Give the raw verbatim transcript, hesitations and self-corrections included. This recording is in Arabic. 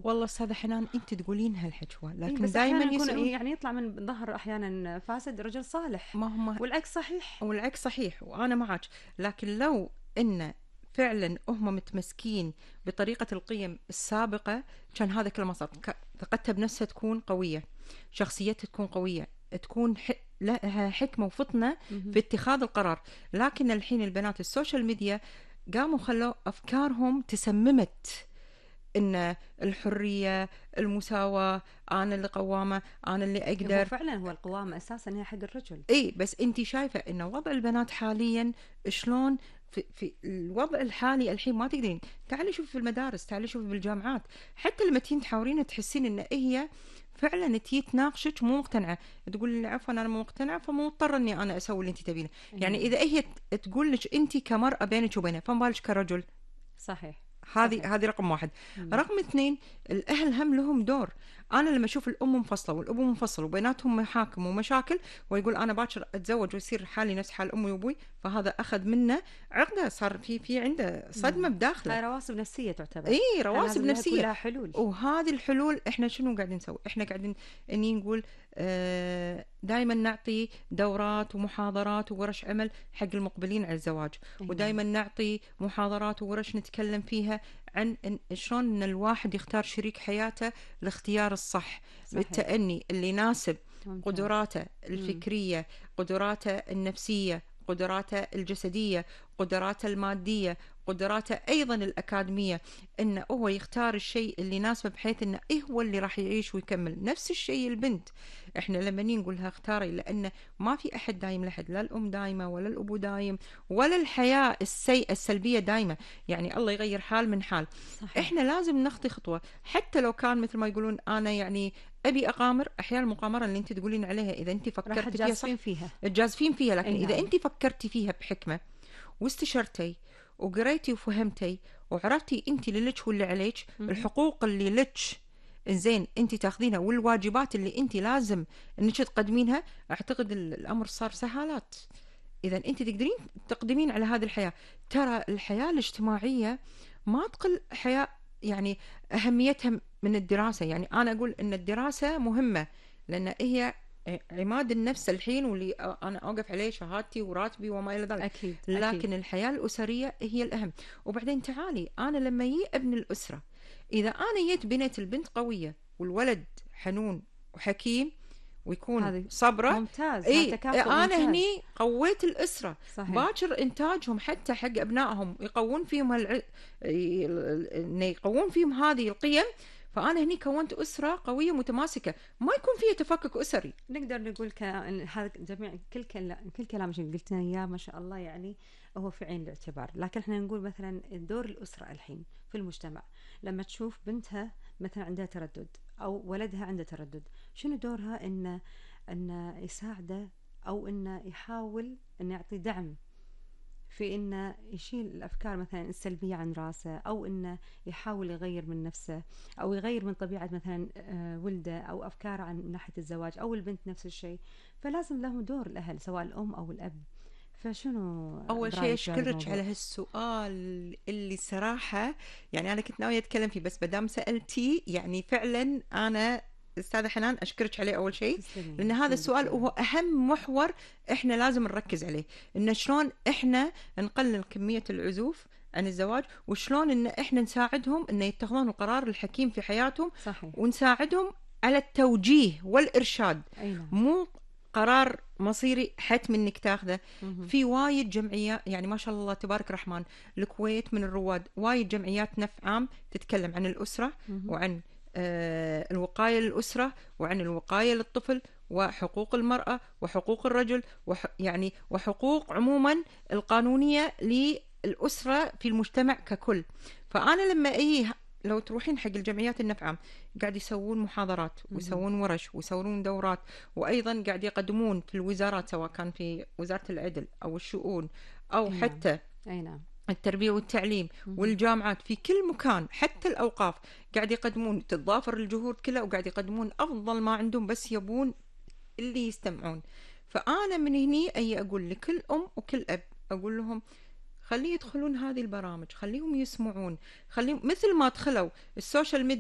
والله استاذة حنان انت تقولين هالحجوة، لكن بس دائما أحيانا يكون يسألون. يعني يطلع من ظهر أحيانا فاسد رجل صالح، ما هم والعكس صحيح. والعكس صحيح، وانا معك. لكن لو ان فعلا هم متمسكين بطريقة القيم السابقة كان هذا كل ما صار. ك- ثقتها بنفسها تكون قوية، شخصيتها تكون قوية، تكون ح... لها حكمة وفطنة في اتخاذ القرار. لكن الحين البنات السوشيال ميديا قاموا خلوا أفكارهم تسممت ان الحريه، المساواه، انا اللي قوامه، انا اللي هو اقدر. فعلا هو القوامة أساسا هي حق الرجل. اي بس انت شايفه ان وضع البنات حاليا شلون؟ في, في الوضع الحالي الحين ما تقدرين تعالي شوفي في المدارس، تعالي شوفي بالجامعات، حتى لما تين تحاورين تحسين ان هي فعلا تي تناقشك مو مقتنعه، تقول لي عفوا انا مو مقتنعه فمو مضطره اني انا اسوي اللي انت تبينه. يعني نعم. اذا هي ت- تقول لك انت كمراه بينك وبينها، فما بالك كرجل؟ صحيح. صحيح. هذه هذه رقم واحد. مم. رقم اثنين، الأهل هم لهم دور. أنا لما أشوف الأم منفصلة والأبو منفصل وبيناتهم محاكم ومشاكل، ويقول أنا باكر أتزوج ويصير حالي نفس حال أمي وأبوي، فهذا أخذ منه عقدة، صار في في عنده صدمة نعم. بداخله. هاي رواسب نفسية تعتبر. اي كان رواسب لازم لها يكون نفسيه. لها حلول. وهذه الحلول احنا شنو قاعدين نسوي؟ احنا قاعدين اني نقول آه دائما نعطي دورات ومحاضرات وورش عمل حق المقبلين على الزواج، أي ودائما نعم. نعطي محاضرات وورش نتكلم فيها عن إن- شلون ان الواحد يختار شريك حياته الاختيار الصح، صحيح. بالتأني اللي يناسب ممتاز. قدراته الفكرية، قدراته النفسية، قدراته الجسدية، قدراته المادية، قدراته أيضا الأكاديمية، إنه هو يختار الشيء اللي يناسبه بحيث إنه إيه هو اللي راح يعيش ويكمل. نفس الشيء البنت، إحنا لما نقولها اختاري، لأن ما في أحد دايم لحد، لا الأم دايمة ولا الأبو دايم ولا الحياة السيئة السلبية دايمة، يعني الله يغير حال من حال. صحيح. إحنا لازم نخطي خطوة، حتى لو كان مثل ما يقولون أنا يعني أبي أقامر. أحيانا المقامرة اللي أنت تقولين عليها إذا أنت راح فكرتي فيها صح تجازفين فيها. تجازفين فيها، لكن أي إذا نعم. أنت فكرتي فيها بحكمة واستشرتي وقريتي وفهمتي وعرفتي انت اللي لك واللي عليك، مهم. الحقوق اللي لك زين انت تاخذينها والواجبات اللي انت لازم انك تقدمينها، اعتقد ال- الامر صار سهالات. اذا انت تقدرين تقدمين على هذه الحياه. ترى الحياه الاجتماعيه ما تقل حياه يعني اهميتها من الدراسه. يعني انا اقول ان الدراسه مهمه لان هي عماد النفس الحين، واللي انا اوقف عليه شهادتي وراتبي وما الى ذلك. أكيد. لكن أكيد. الحياه الاسريه هي الاهم. وبعدين تعالي، انا لما يجي ابن الاسره، اذا انا جيت بنيت البنت قويه والولد حنون وحكيم ويكون هذه صبره، ممتاز. هذا اي تكافؤ انا ممتاز. هني قويت الاسره. صحيح. باكر انتاجهم حتى حق ابنائهم يقوون فيهم هالع... انه يقوون فيهم هذه القيم. فانا هني كونت اسره قويه متماسكه، ما يكون فيها تفكك اسري. نقدر نقول ك... إن هذا جميع كل كلام كل كلام اللي قلت لنا اياه ما شاء الله يعني هو في عين الاعتبار. لكن احنا نقول مثلا دور الأسرة الحين في المجتمع، لما تشوف بنتها مثلا عندها تردد أو ولدها عنده تردد، شنو دورها؟ إنه إنه يساعده أو إنه يحاول إنه يعطي دعم في إنه يشيل الأفكار مثلا السلبية عن راسه، أو إنه يحاول يغير من نفسه أو يغير من طبيعة مثلا آه، ولده أو أفكاره عن من ناحية الزواج، أو البنت نفس الشيء. فلازم لهم دور الأهل سواء الأم أو الأب. فشنو اول شيء برأيك في هذا اشكرك الموضوع؟ على هالسؤال اللي صراحه يعني انا كنت ناويه اتكلم فيه، بس مدام سالتي يعني فعلا انا استاذه حنان اشكرك عليه اول شيء، تسلمي لان هذا تسلمي السؤال دكتورة. هو اهم محور احنا لازم نركز عليه، ان شلون احنا نقلل كميه العزوف عن الزواج، وشلون ان احنا نساعدهم ان يتخذون القرار الحكيم في حياتهم، صحيح. ونساعدهم على التوجيه والارشاد. أي نعم. مو قرار مصيري حتم انك تاخذه. مهم. في وايد جمعيات يعني ما شاء الله تبارك الرحمن، الكويت من الرواد وايد جمعيات نفع عام تتكلم عن الأسرة مهم. وعن آه الوقاية للأسرة وعن الوقاية للطفل وحقوق المرأة وحقوق الرجل وح يعني وحقوق عموما القانونية للأسرة في المجتمع ككل. فأنا لما أي لو تروحين حق الجمعيات النفعة قاعد يسوون محاضرات ويسوون ورش ويسوون دورات، وأيضا قاعد يقدمون في الوزارات سواء كان في وزارة العدل أو الشؤون أو أي نعم. حتى أي نعم. التربية والتعليم مهم. والجامعات في كل مكان، حتى الأوقاف قاعد يقدمون، تتضافر الجهود كلها وقاعد يقدمون أفضل ما عندهم، بس يبون اللي يستمعون. فأنا من هني أي أقول لكل أم وكل أب، أقول لهم خليه يدخلون هذه البرامج، خليهم يسمعون، خليهم مثل ما دخلوا السوشيال ميديا